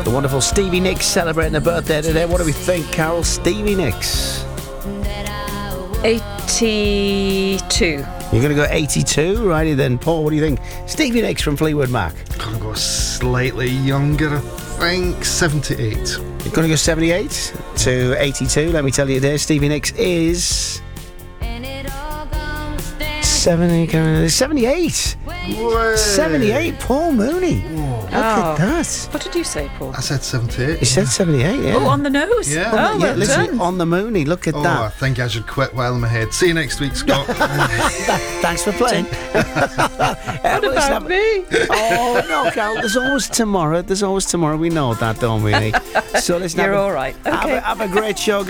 The wonderful Stevie Nicks celebrating a birthday today. What do we think, Carol? Stevie Nicks. 82. You're going to go 82? Righty then. Paul, what do you think? Stevie Nicks from Fleetwood Mac. Gonna go slightly younger, I think 78. You're going to go 78 to 82. Let me tell you this. Stevie Nicks is 78. Way. 78, Paul Mooney. Look at that. What did you say, Paul? I said 78. You said 78, yeah. Oh, on the nose. Yeah. Oh, yeah, well listen, done. on the Mooney. Look at I that. think I should quit while I'm ahead. See you next week, Scott. Thanks for playing. What about me? Oh, no, Carol, there's always tomorrow. We know that, don't we? So listen, You're all right. Okay. Have a great show.